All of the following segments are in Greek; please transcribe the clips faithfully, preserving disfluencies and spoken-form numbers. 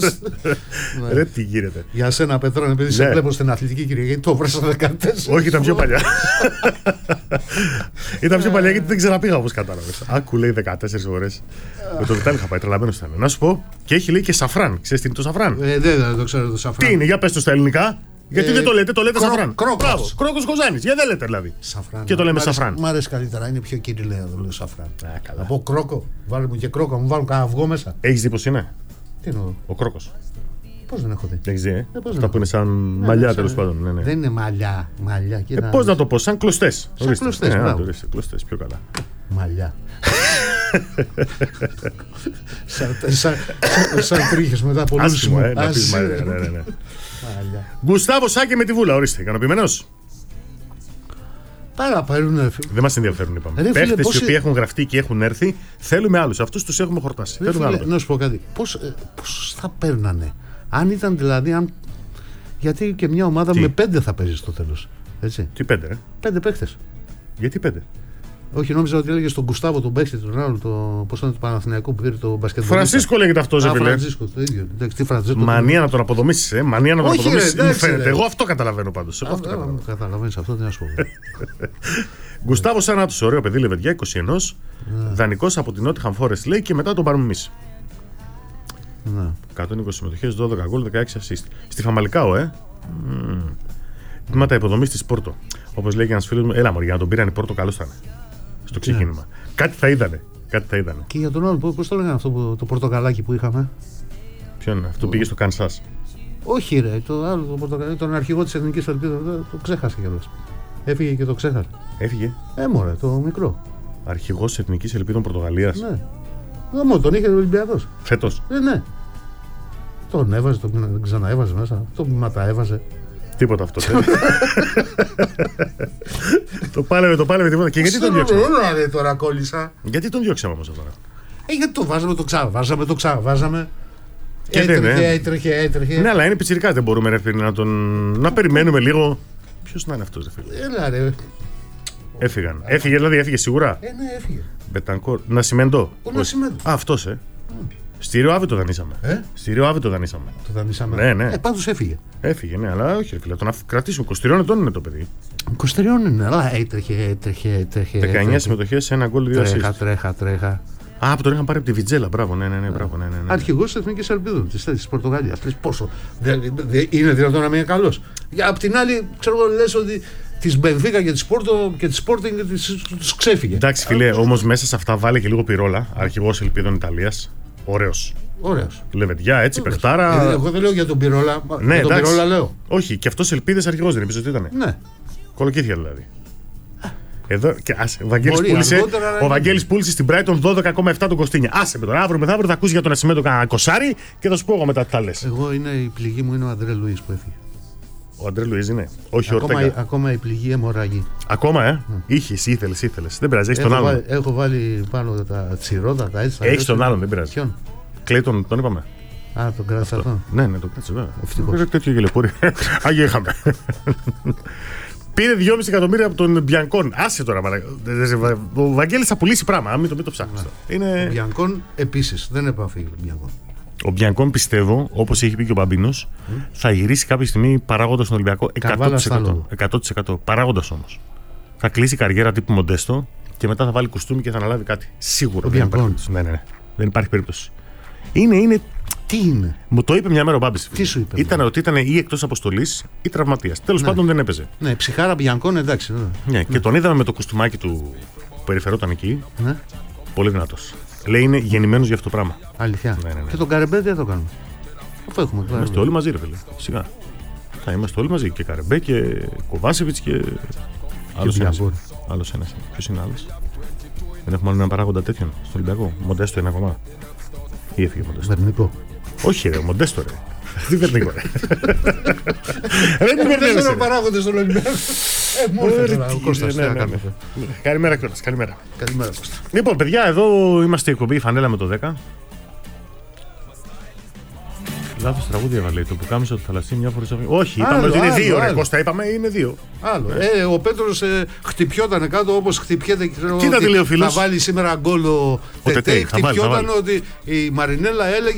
Ρε τι γίνεται. Για σένα, Πετρών, επειδή σε βλέπω στην Αθλητική Κυριακή, το βρέσα δεκατέσσερα. Όχι, ήταν πιο παλιά. Ήταν πιο παλιά γιατί δεν ξαναπήγα, όπως κατάλαβες. Άκου, λέει δεκατέσσερις φορές. Με το Βιτάλη είχα πάει, τρελαμένος ήταν. Να σου πω, και έχει λέει και σαφράν. Ξέρεις τι είναι το σαφράν? Ε, δεν το ξέρω το σαφράν. Τι είναι, για πες το στα ελληνικά. Γιατί ε, δεν το λέτε, το λέτε κρό, σαφράν. Κρόκος. Κρόκος Κοζάνης. Γιατί δεν λέτε δηλαδή. Σαφράν. Και το λέμε σαφράν. Μ' αρέσει καλύτερα, είναι πιο κυριλαίο το λέω σαφράν. Α, καλά. Να πω κρόκο, βάλε μου και κρόκο, μου βάλουν κανένα αυγό μέσα. Έχεις δει πως είναι? Τι εννοώ? Ο κρόκος. Πώς δεν έχω δει? Έχεις δει, ε? Αυτά που είναι σαν μαλλιά τέλος πάντων. Ναι, ναι. Δεν είναι μαλλιά. μαλλιά ε, πώς να το πω, σαν κλωστές. Σαν κλωστές, ναι, κλωστές, πιο καλά. Μαλλιά. Σαν τρίχες μετά από λούσιμο. Ναι, ναι, ναι. Γκουστάβο Σάκη με τη Βούλα, ορίστε, ικανοποιημένος? Πάρα παίρνουν. Δεν μας ενδιαφέρουν, είπαμε. Παίχτες οι οποίοι έχουν γραφτεί και έχουν έρθει, θέλουμε άλλους. Αυτούς τους έχουμε χορτάσει. Να σου πω κάτι. Πώς θα παίρνανε, αν ήταν δηλαδή. Αν... Γιατί και μια ομάδα τι? Με πέντε θα παίζει στο τέλος. Έτσι. Τι πέντε, ρε? Πέντε παίχτες. Γιατί πέντε? Όχι, νόμιζα ότι έλεγε στον Γκουστάβο τον παίχτη του άλλου, το πώς ήταν το Παναθηναϊκό που πήρε το μπασκετμπολίστα. Φρανσίσκο λέγεται αυτό, ζε φίλε. Φρανσίσκο, το ίδιο. Τι Φρανσίσκο. Μανία να τον αποδομήσεις, ε. Μανία να τον αποδομήσεις. Μου φαίνεται. Εγώ αυτό καταλαβαίνω πάντως. Εγώ αυτό καταλαβαίνω. Καταλαβαίνεις αυτό, τι να σου πω. Γκουστάβο Σανάτος, ωραίο παιδί, λεβεντιά, είκοσι ένα. Δανεικός από την Νότιχαμ Φόρεστ λέει και μετά τον πάρουμε εμείς. εκατόν είκοσι συμμετοχές, δώδεκα γκολ, δεκαέξι assist. Στη Φαμαλικάο, ε. Τμήματα υποδομής της Πόρτο. Όπως λέει και ένας φίλος μου, έλα μωρί, για να τον πήραν η Πόρτο, καλώς ήταν. Στο ξεκίνημα. Yeah. Κάτι θα είδανε. Κάτι θα είδανε. Και για τον άλλο, πώς το λέγανε αυτό το, το πορτοκαλάκι που είχαμε? Ποιο είναι, αυτό το... πήγε στο Κανσάς? Όχι, ρε, το άλλο το πορτοκαλάκι, τον αρχηγό της Εθνικής Ελπίδας, το ξέχασε κιόλας. Έφυγε και το ξέχασε. Έφυγε. Ε, μωρέ, το μικρό. Αρχηγός της Εθνικής Ελπίδων Πορτογαλίας. Ναι. Μόνο τον είχε ο Ολυμπιακός. Φέτος. Ε, ναι. Τον έβαζε, τον ξαναέβαζε μέσα. Το μα τα έβαζε. Τίποτα αυτό. Το πάλευε, το πάλευε, τίποτα. Και γιατί τον διώξαμε? Δεν τώρα κόλλησα. Γιατί τον διώξαμε όμως αυτό? Ε, γιατί το βάζαμε, το ξαναβάζαμε, το ξαναβάζαμε. Και έτρεχε, δεν, έτρεχε, έτρεχε, έτρεχε. Ναι, αλλά είναι πιτσιρικάς, δεν μπορούμε ρε, φίλε, να τον. Να περιμένουμε λίγο. Ποιος να είναι αυτός, ρε φίλε? Έλα, ρε. Έφυγαν. Έφυγε, δηλαδή, έφυγε σίγουρα. Ε, ναι, έφυγε. Μπετανκόρ. Νασιμέντο. Ο Νασιμέντο. Α, αυτός, ε. Στη Ριο Άβη το δανείσαμε. Ε? Στη Ριο Άβη το δανείσαμε. Το δανείσαμε. Ναι, ναι. Ε, πάντως έφυγε. Έφυγε, ναι, αλλά όχι, φίλε. Τον κρατήσουμε. είκοσι τρία ετών είναι το παιδί. είκοσι τρία είναι, αλλά έτρεχε, έτρεχε, έτρεχε. δεκαεννιά συμμετοχές, ένα γκολ, δύο assist. Τρέχα, τρέχα, τρέχα. Α, που τον είχαν πάρει από τη Βιτζέλα. Μπράβο, ναι, ναι, ναι. Μπράβο, ναι, ναι, ναι. Αρχηγός της Εθνικής Ελπίδων της Πορτογαλίας. Πόσο. Δε, δε, είναι δυνατόν να μην είναι καλός? Απ' την άλλη, ξέρω εγώ, λες ότι της Μπενφίκα και της Πόρτο και της Sporting τους ξέφυγε. Εντάξει, φίλε, όμως μέσα σε αυτά βάλε και λίγο πυρόλα. Αρχηγός Ελπίδων Ιταλίας. Ωραίος. Ωραίος. Λεβεντιά, έτσι, παιχτάρα. Εγώ δεν λέω για τον πυρόλα. Ναι, για τον πυρόλα λέω. Όχι, και αυτός Ελπίδες αρχηγός δεν είπε ότι ήταν. Ναι. Κολοκύθια δηλαδή. Εδώ, και άσε, ο Βαγγέλης πούλησε, ο Βαγγέλης πούλησε στην Brighton δώδεκα κόμμα επτά τον Κωστίνια. Άσε με τον αύριο μεθαύριο θα ακούσει για τον Ασημέντο κανένα κοσάρι και θα σου πω εγώ μετά τι θα λες. Εγώ είναι η πληγή μου, είναι ο Αντρέ Λουίς που έφυγε. Ο Αντρέ Λουίς είναι. Όχι ο ακόμα, Ορτέγκα. Ακόμα η πληγή αιμορραγή. Ακόμα, ε. Mm. Είχες, ήθελες, ήθελες. Δεν πειράζει, έχεις τον άλλον. Έχω βάλει πάνω τα τσιρόδα, τα έτσι. Έχεις τον άλλον, δεν πειράζει. Ποιον? Κλέιτον, τον είπαμε. Α, τον κράτησα αυτό. Ναι, ναι, τον κράτησα βέβαια. Ευτυχώς. Τέτοιο γελεπούρι. Άγιο είχαμε. Πήρε δυόμισι εκατομμύρια από τον Μπιανκόν. Άσε τώρα, ο Βαγγέλης θα πουλήσει πράγμα. Μην το, το ψάχνεις. Είναι... Ο Μπιανκόν επίσης δεν επαφήγει ο Μπιανκόν. Ο Μπιανκόν πιστεύω, όπως έχει πει και ο Μπαμπίνος, mm. θα γυρίσει κάποια στιγμή παράγοντας στον Ολυμπιακό εκατό τοις εκατό. εκατό τοις εκατό. Παράγοντας όμως. Θα κλείσει καριέρα τύπου Μοντέστο και μετά θα βάλει κουστούμι και θα αναλάβει κάτι. Σίγουρα. Ο δεν, υπάρχει ναι, ναι, ναι. δεν υπάρχει περίπτωση. Είναι, είναι. Τι είναι? Μου το είπε μια μέρα ο Μπάμπης. Τι σου είπε? Ήταν ότι ήταν ή εκτός αποστολής ή τραυματίας. Τέλος ναι. πάντων δεν έπαιζε. Ναι, ψυχάρα Μπιανκόν, εντάξει. Ναι, ναι, και ναι. τον είδαμε με το κουστούμάκι του που περιφερόταν εκεί. Ναι. Πολύ δυνατός. Λέει είναι γεννημένος για αυτό το πράγμα. Αλήθεια. Ναι, ναι, ναι. Και τον Καρεμπέ δεν το κάνουμε. Αφού έχουμε Είμαστε Καρεμπέ. όλοι μαζί, ρε φίλε. Σιγά. Θα είμαστε όλοι μαζί. Και Καρεμπέ και Κοβάσεβιτς και. Άλλος ένας. Άλλος ένας. Ποιος είναι άλλος? Δεν έχουμε άλλο έναν παράγοντα τέτοιον στο Ολυμπιακό. Μοντέστο είναι ακόμα. Ή έφυγε Μοντέστο? Βερνικό. Όχι, ρε, Μοντέστο, ρε. Τι Βερνικό, ρε. Δεν την μπερδεύεσαι. Δεν είναι παράγοντες στον Ολυμπιακό. Ε, μου ήρθε τώρα ο Κώστας. Καλημέρα, Κώστας. Καλημέρα. Καλημέρα, Κώστα. Λοιπόν, παιδιά, εδώ είμαστε η εκπομπή Φανέλα με το δέκα. Λάθος τραγούδι έβαλε. Το που κάμισε το θαλασσί μια φορά. Όχι, είπαμε άλλο, ότι είναι άλλο, δύο. άλλο. Ρε, Κώστα, είπαμε είναι δύο. Άλλο. Ε, ο Πέτρος ε, χτυπιόταν κάτω όπως χτυπιέται. Κοίτα τι λέει ο φίλος. Θα βάλει σήμερα γκολ ο Τετέι. Χτυπιόταν ότι η Μαρινέλα έλεγε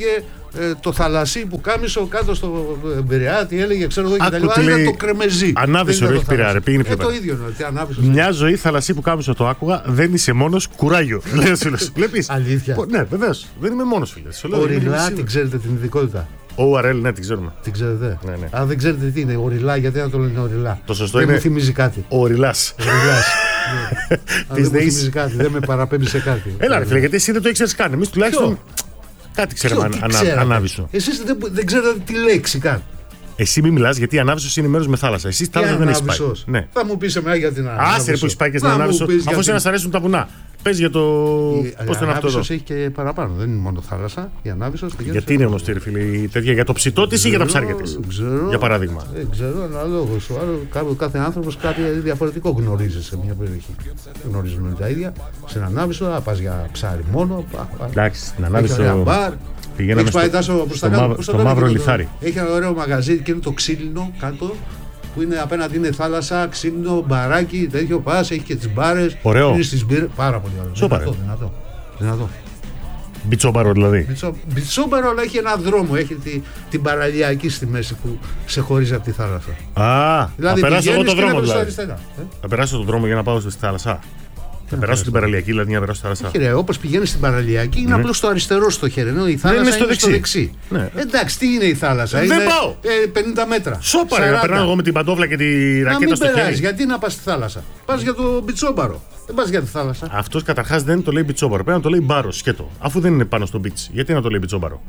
ε, το θαλασσί που κάμισο κάτω στο Πειραιά, τι έλεγε, ξέρω εγώ και τα λοιπά. Ήταν το κρεμεζί. Ανάβησε ο Πειραιά, ρε, πήγαινε πιο πέρα. Ε, το ίδιο είναι. Μια ζωή θαλασσί που κάμισο το άκουγα, δεν είσαι μόνος, κουράγιο. Βλέπεις. Αλήθεια. Ναι, βεβαίως. Δεν είμαι μόνος, φίλε. Οριλά, την ξέρετε την ειδικότητα. Ο αρ ελ, ναι, την ξέρουμε. Την ξέρετε. Ναι, ναι. Αν δεν ξέρετε τι είναι, οριλά, γιατί να το λένε οριλά. Το σωστό δεν είναι. μου θυμίζει κάτι. Οριλάς. Οριλάς. Ναι. δεν μου θυμίζει κάτι, δεν με παραπέμπει σε κάτι. Έλα, ρε φίλε, γιατί εσύ δεν το ήξερες καν. Εμείς τουλάχιστον κάτι ξέραμε αν ανάβησο. Εσείς δεν, δεν ξέρετε τη λέξη καν. Εσύ μην μιλάς γιατί η Ανάβησσος είναι μέρος με θάλασσα. Εσύ θάλασσα δεν έχεις πάει. Ναι. Θα μου πεις εμένα για την Ανάβησσο. Άσε ρε που έχεις πάει και στην Ανάβησσο, αφού σε να σ' αρέσουν τα βουνά. Πες για το. Πώς το είναι αυτό εδώ. Έχει και παραπάνω. Δεν είναι μόνο θάλασσα. Η Ανάβησσος. Γιατί είναι γνωστή, ρε φίλε, τέτοια για το ψητό της ή για τα ψάρια της. Για παράδειγμα. Δεν ξέρω, ένα λόγο. Κάθε άνθρωπος κάτι διαφορετικό γνωρίζει σε μια περιοχή. Δεν γνωρίζουμε τα ίδια. Στην Ανάβησσο θα πας για ψάρι μόνο. Εντάξει, στην Ανάβησσο. Πηγαίναμε στο, στο, μαύ, στο μαύρο λιθάρι. Έχει ένα ωραίο μαγαζί και είναι το ξύλινο κάτω. Που είναι απέναντι είναι θάλασσα, ξύλινο, μπαράκι, τέτοιο πας, έχει και τις μπάρες. Ωραίο. Είναι στις μπύρες, πάρα πολύ ωραίο. Σοπαρε. Δυνατό, δυνατό. δυνατό. Μπιτσόμπαρο δηλαδή. Μπιτσό, μπιτσόμπαρο, αλλά έχει ένα δρόμο, έχει τη, την παραλιακή στη μέση που σε χωρίζει από τη θάλασσα. Α, δηλαδή, θα περάσω εγώ το δρόμο δηλαδή. Ε? Θα περάσω τον δρόμο για να πάω στη θάλασσα. Θα περάσω την παραλιακή, δηλαδή να περάσω στη θάλασσα. Όπως πηγαίνεις στην παραλιακή, είναι mm. απλώς το αριστερό στο χέρι. Ενώ η θάλασσα είναι στο είναι δεξί. Στο δεξί. Ναι. Εντάξει, τι είναι η θάλασσα, δεν είναι πάω. Ε, πενήντα μέτρα. Σόπαρε, να περνάω εγώ με την παντόφλα και τη ρακέτα στο χέρι. Γιατί να πας στη θάλασσα. Πας για το μπιτσόμπαρο. Δεν πας για τη θάλασσα. Αυτός καταρχάς δεν το λέει μπιτσόμπαρο. Πρέπει να το λέει μπάρο, σκέτο. Αφού δεν είναι πάνω στο μπιτς. Γιατί να το λέει μπιτσόμπαρο.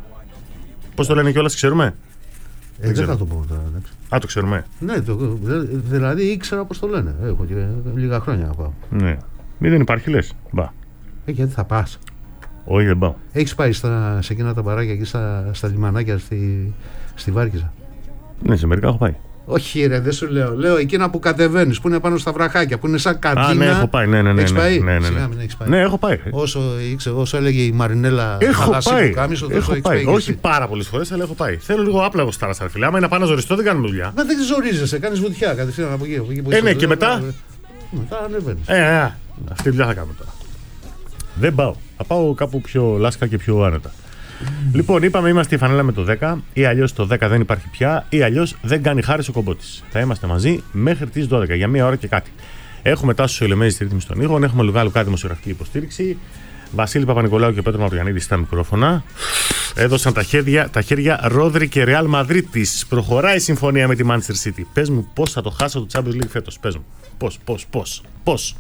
Πώς το λένε κιόλας, ξέρουμε. Ε, δεν θα το πω τώρα. Α, το ξέρουμε. Ναι, το, δηλαδή ήξερα πώς το λένε. Έχω και λίγα χρόνια να πάω. Ναι. Μη δεν υπάρχει, λες. Μπα. Ε, γιατί θα πας. Όχι, δεν πάω. Έχεις πάει στα, σε εκείνα τα μπαράκια εκεί στα, στα λιμανάκια στη, στη Βάρκηζα. Ναι, σε μερικά έχω πάει. Όχι, ρε, δεν σου λέω. Λέω εκείνα που κατεβαίνεις, που είναι πάνω στα βραχάκια, που είναι σαν καντίνα. Α, ναι, έχω πάει. Ναι, ναι, ναι. Έχεις πάει. Ναι, ναι, ναι. Σιγά, μην έχεις πάει. Ναι, έχω πάει. Όσο, ήξε, όσο έλεγε η Μαρινέλα, έχω πάει. Κάμισο, έχω πάει. πάει. Όχι πάρα πολλές φορές, αλλά έχω πάει. Θέλω λίγο άπλαγο στα θάλασσα, φίλε. Άμα είναι να πάω να ζοριστώ, δεν κάνουμε δουλειά. Μα δεν ζορίζεσαι, κάνεις βουτιά κατευθείαν από εκεί. Ε, ναι, και μετά. Μετά ανεβαίνεις. Ε, ε, αυτή τη δουλειά θα κάνουμε τώρα. Δεν πάω. Θα πάω κάπου πιο λάσκα και πιο άνετα. Mm. Λοιπόν, είπαμε είμαστε η φανέλα με το δέκα, ή αλλιώς το δέκα δεν υπάρχει πια, ή αλλιώς δεν κάνει χάρη ο Κομπότης. Θα είμαστε μαζί μέχρι τις δώδεκα για μία ώρα και κάτι. Έχουμε Τάσο Ελεμέζη στη ρύθμιση των ήχων, έχουμε Λουκά Λουκά δημοσιογραφική υποστήριξη, Βασίλη Παπα-Νικολάου και Πέτρο Μαυριανίδη στα μικρόφωνα. Έδωσαν τα χέρια, τα χέρια Ρόδρυ και Ρεάλ Μαδρίτης. Προχωράει η συμφωνία με τη Manchester City. Πες μου πώς θα το χάσω το Champions League φέτος. Πες μου. Πώς, πώς, πώς, πώς.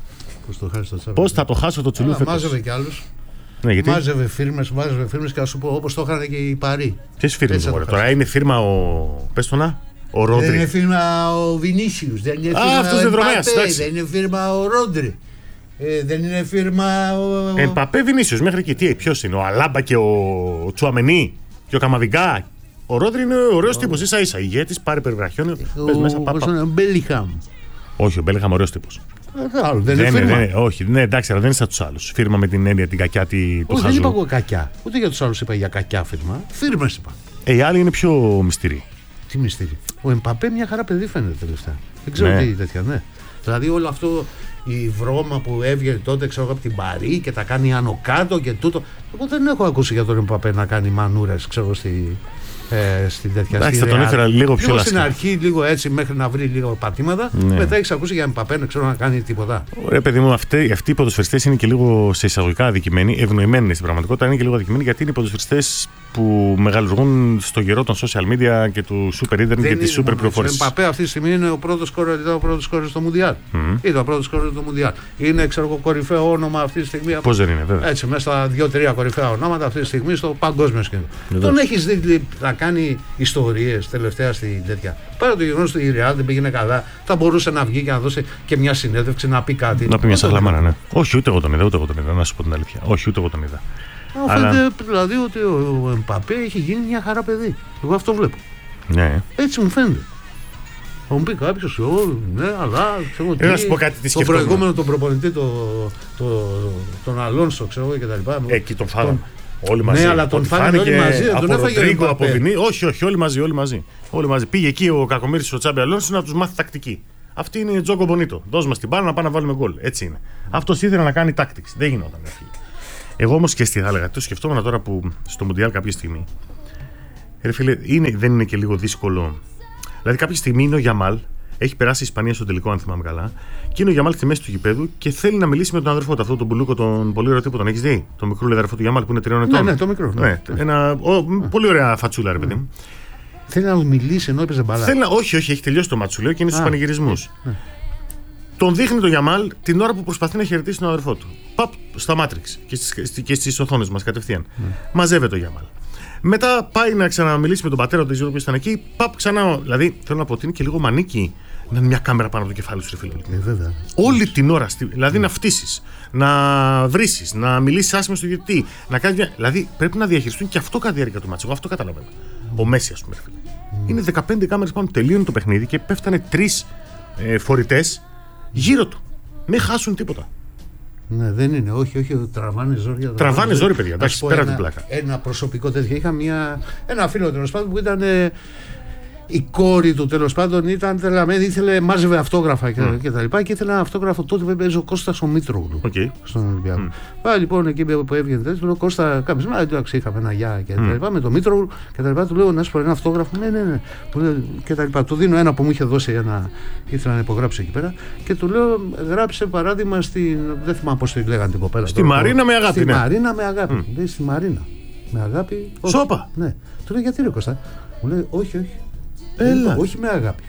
Πώς θα το χάσω το τσουλού φέτος. Μάζευε κι άλλους. Ναι, γιατί... Μάζευε φίρμες, μάζευε φίρμες και να σου πω όπως το είχαν και οι Παρί. Ποιες φίρμες τώρα, τώρα είναι φίρμα ο. Πες το να. Ο Ρόντρι. Δεν είναι φίρμα ο Βινίσιους. Δεν είναι φίρμα Α, αυτός ο Δρομέας, Εμπαπέ. Δεν είναι φίρμα ο Ρόντρι. Ε, δεν είναι φίρμα ο. Εμπαπέ Βινίσιους μέχρι εκεί. Τι, ποιος είναι, ο Αλάμπα και ο Τσουαμενί και ο Καμαβιγκά. Ο Ρόντρι είναι ωραίος oh. τύπος, ίσα ίσα. Ηγέτης, πάρει περιβραχιόνιο. Πες μέσα πάπα. Ο Μπέλιχαμ. Όχι, ο Μπέλιχαμ ωραίος τύπος. Άλλο, δεν είναι φίρμα. Ναι, όχι, ναι, εντάξει, αλλά δεν είναι σαν τους άλλους. Φίρμα με την έννοια την κακιά τη, του όχι, χαζού. Δεν είπα εγώ κακιά. Ούτε για τους άλλους είπα για κακιά φίρμα. Φίρμες είπα. Ε, οι άλλοι είναι πιο μυστηροί. Τι μυστήρι. Ο Εμπαπέ μια χαρά παιδί φαίνεται τελευταία. Δεν ξέρω ναι. τι τέτοια, ναι. Δηλαδή όλο αυτό η βρώμα που έβγαινε τότε ξέρω από την Παρί και τα κάνει άνω κάτω και τούτο. Εγώ δεν έχω ακούσει για τον Εμπαπέ να κάνει μανούρες, ξέρω στη. Ε, στην τέτοια εντάξει, θα τον έφερα λίγο πιο λάσκα. Στην αρχή, λίγο έτσι, μέχρι να βρει λίγο πατήματα. Ναι. Μετά έχει ακούσει για Εμπαπέ να ξέρω να κάνει τίποτα. Ωραία, παιδί μου, αυτοί, αυτοί οι ποδοσφαιριστές είναι και λίγο σε εισαγωγικά αδικημένοι, ευνοημένοι στην πραγματικότητα, είναι και λίγο αδικημένοι γιατί είναι ποδοσφαιριστές που μεγαλουργούν στον καιρό των social media και του super internet και τη super πληροφόρηση. Ο Εμπαπέ αυτή τη στιγμή είναι ο πρώτος σκόρερ, ήταν ο πρώτος σκόρερ στο Μουντιάλ. Mm-hmm. Ήταν ο πρώτος σκόρερ στο Μουντιάλ. Είναι ξέρω, κορυφαίο όνομα αυτή τη στιγμή. Πώς δεν είναι, βέβαια. Έτσι, μέσα στα δύο-τρία κορυφαία ονόματα αυτή τη στιγμή στο παγκόσμιο σκηνικό. Τον έχει δει να κάνει ιστορίες τελευταία στην τέτοια. Παρά το γεγονός ότι η Real δεν πήγαινε καλά, θα μπορούσε να βγει και να δώσει και μια συνέντευξη να πει κάτι. Να πει μια σαχλαμάρα, ναι. Όχι, ούτε εγώ τον είδα, ούτε εγώ τον είδα, να σου πω την αλήθεια. Όχι, ούτε εγώ τον είδα. Αλλά... Φαίνεται δηλαδή ότι ο Εμπαπέ έχει γίνει μια χαρά παιδί. Εγώ αυτό βλέπω. Ναι. Έτσι μου φαίνεται. Θα μου πει κάποιο, ναι, αλλά ξέρω τι. Να σου πω κάτι τι σκεφτόμουν. Το προηγούμενο τον προπονητή, το, το, τον Αλόνσο, ξέρω εγώ κτλ. Εκεί τον φάγαμε. Όλοι μαζί. Ναι, αλλά τον φάνηκε όλοι μαζί. Από τον έφαγε ο από Βινί. Όχι, όχι, όλοι μαζί, όλοι μαζί. Όλοι μαζί. Πήγε εκεί ο Κακομοίρης ο Τσάμπι Αλόνσο να τους μάθει τακτική. Αυτή είναι η Τζόκο Μπονίτο. Δώσ' μας την μπάλα να πάμε να βάλουμε γκολ. Έτσι είναι. Mm. Αυτός ήθελε να κάνει tactics. Δεν γινόταν. Εγώ όμως και στη θα έλεγα, το σκεφτόμουν τώρα που στο Μουντιάλ κάποια στιγμή. Ρε φίλε, είναι, δεν είναι και λίγο δύσκολο. Δηλαδή, κάποια στιγμή είναι ο Γιαμάλ, έχει περάσει η Ισπανία στο τελικό, αν θυμάμαι καλά, και είναι ο Γιαμάλ στη μέση του γηπέδου και θέλει να μιλήσει με τον αδερφό του, αυτό τον Μπουλούκο, τον πολύ ωραίο τύπο, τον έχει δει? Τον μικρό αδερφό του Γιαμάλ που είναι τριών ετών. Ναι, ναι, το μικρό. Ναι. Ναι, ένα, ο, πολύ ωραία φατσούλα, ρε παιδί μου. Θέλει να μιλήσει ενώ έπαιζε μπαλά. Θέλει να, όχι, όχι, έχει τελειώσει το μάτσουλιο και είναι στους πανηγυρισμούς. Ναι. Τον δείχνει τον Γιαμάλ την ώρα που προσπαθεί να χαιρετήσει τον αδερφό του. Παπ, στα Μάτριξ και στις, και στις οθόνες μας κατευθείαν. Mm. Μαζεύεται ο Γιαμάλ. Μετά πάει να ξαναμιλήσει με τον πατέρα του, που ήταν εκεί. Παπ, ξανά. Δηλαδή, θέλω να πω ότι είναι και λίγο μανίκι να είναι μια κάμερα πάνω από το κεφάλι σου, φίλε. Ε, Όλη την ώρα. Δηλαδή, mm. να φτύσεις, να βρήσεις, να μιλήσεις άσχημα στο διαιτητή. Να κάνεις μια... Δηλαδή, πρέπει να διαχειριστούν και αυτό κατά τη διάρκεια του μάτσου. Εγώ αυτό καταλαβαίνω. Mm. Ο Μέση, ας πούμε. Mm. Είναι δεκαπέντε κάμερες πάνω, τελείωνε το παιχνίδι και πέφτανε τρεις ε, φορητές γύρω του. Μην χάσουν τίποτα. Ναι, δεν είναι. Όχι, όχι. Τραβάνε ζόρι. Τραβάνε ζόρι, παιδιά. Εντάξει, πέρα την πλάκα. Ένα προσωπικό τέτοιο. Είχα μια, ένα φίλο τέλος πάντων που ήταν. Ε, η κόρη του τέλος πάντων ήταν τελαμένη, ήθελε, μάζευε αυτόγραφα και, mm. και τα λοιπά και ήθελε ένα αυτόγραφο. Τότε βέβαια παίζει ο Κώστας ο Μήτρογλου okay. στον Ολυμπιακό. Mm. Πάει λοιπόν εκεί που έβγαινε τέτοιο, του λέω Κώστα, κάποιος μα εντάξει, είχαμε ένα γεια και mm. τα λοιπά με το Μήτρογλου και τα λοιπά. Του λέω να σου πω ένα αυτόγραφο. Ναι, ναι, ναι. Και τα λοιπά. Του δίνω ένα που μου είχε δώσει ένα, ήθελα να υπογράψει εκεί πέρα και του λέω γράψε παράδειγμα στην. Δεν θυμάμαι πώς τη λέγανε την κοπέλα. Στη Μαρίνα με αγάπη. Στη Μαρίνα με αγάπη. Λέει στη Μαρίνα με αγάπη. Σόπα. Ναι. Του λέω γιατί ρε Κώστα. Μου λέει όχι, όχι. Έλα. Όχι με αγάπη.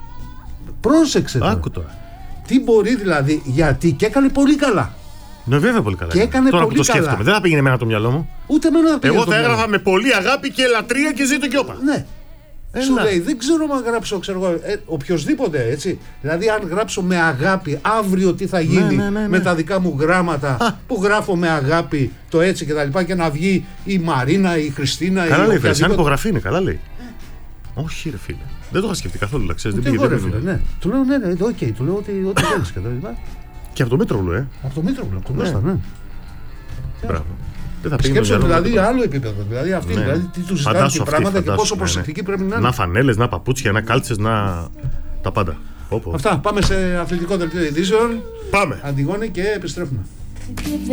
Πρόσεξε τώρα. Άκου τώρα. Τι μπορεί δηλαδή, γιατί και έκανε πολύ καλά. Ναι, βέβαια πολύ καλά. Και έκανε τώρα πολύ που το καλά. σκέφτομαι, δεν θα πήγαινε εμένα το μυαλό μου. Ούτε εμένα θα πήγαινε. Εγώ θα έγραφα με πολύ αγάπη και λατρεία και ζήτω και όπα. Ναι. Έλα. Σου λέει, δεν ξέρω αν γράψω, ξέρω εγώ, ε, οποιοδήποτε έτσι. Δηλαδή, αν γράψω με αγάπη αύριο τι θα γίνει ναι, ναι, ναι, ναι. με τα δικά μου γράμματα Α. που γράφω με αγάπη το έτσι και τα λοιπά και να βγει η Μαρίνα, η Χριστίνα. Καλά η λέει, οποιαδήποτε... σαν υπογραφή είναι, καλά λέει. Όχι, ρε φίλε. Δεν το είχα σκεφτεί καθόλου. Να ξέρεις, δεν πήγε. Ρε, φίλε, ναι. Του λέω ναι, ναι, οκ, okay. Του λέω ότι ό,τι θέλεις και τα λοιπά. Και από το Μήτρογλου, ε. Από το Μήτρογλου, από τον Κώστα, ναι. Μπράβο. Σκέψου δηλαδή άλλο επίπεδο. Δηλαδή αυτοί ναι. δηλαδή, τι του ζητάνε και πράγματα φαντάσου, και πόσο προσεκτικοί ναι, ναι. πρέπει να είναι. Να φανέλες, να παπούτσια, να κάλτσες, να. Τα πάντα.Όπο. Αυτά. Πάμε σε αθλητικό δελτίο ειδήσεων. Πάμε. Αντιγόνη και επιστρέφουμε.